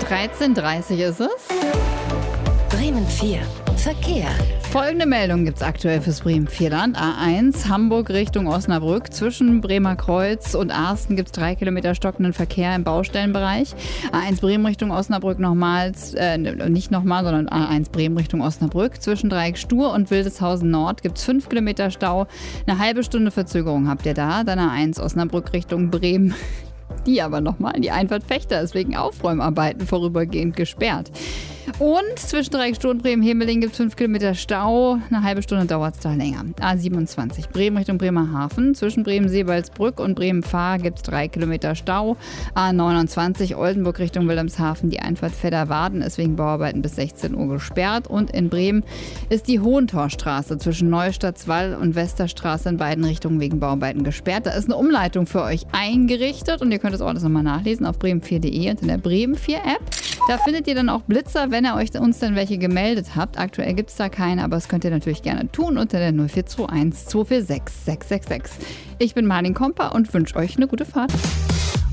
13:30 ist es. Bremen 4. Verkehr. Folgende Meldung gibt es aktuell fürs Bremen-Vierland. A1 Hamburg Richtung Osnabrück. Zwischen Bremer Kreuz und Arsten gibt es 3 Kilometer stockenden Verkehr im Baustellenbereich. A1 Bremen Richtung Osnabrück nicht nochmal, sondern A1 Bremen Richtung Osnabrück. Zwischen Dreieck Stur und Wildeshausen Nord gibt es 5 Kilometer Stau. Eine halbe Stunde Verzögerung habt ihr da. Dann A1 Osnabrück Richtung Bremen. Die aber nochmal, die Einfahrt Fechter ist wegen Aufräumarbeiten vorübergehend gesperrt. Und zwischen Dreieck Stur und Bremen-Hemeling gibt es 5 Kilometer Stau. Eine halbe Stunde dauert es da länger. A27 Bremen Richtung Bremerhaven. Zwischen Bremen-Seebaldsbrück und Bremen-Fahr gibt es 3 Kilometer Stau. A29 Oldenburg Richtung Wilhelmshaven. Die Einfahrt Fedderwarden ist wegen Bauarbeiten bis 16 Uhr gesperrt. Und in Bremen ist die Hohentorstraße zwischen Neustadtswall und Westerstraße in beiden Richtungen wegen Bauarbeiten gesperrt. Da ist eine Umleitung für euch eingerichtet und ihr könnt das alles nochmal nachlesen auf bremen4.de und in der Bremen 4 App. Da findet ihr dann auch Blitzer, wenn ihr uns dann welche gemeldet habt. Aktuell gibt es da keine, aber das könnt ihr natürlich gerne tun unter der 0421 246 666. Ich bin Marlin Komper und wünsche euch eine gute Fahrt.